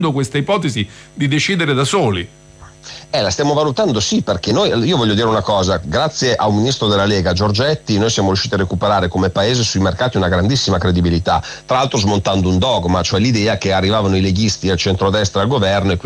questa ipotesi di decidere da soli. La stiamo valutando, sì, perché io voglio dire una cosa: grazie a un ministro della Lega, Giorgetti, noi siamo riusciti a recuperare come paese sui mercati una grandissima credibilità, tra l'altro smontando un dogma, cioè l'idea che arrivavano i leghisti al centrodestra al governo e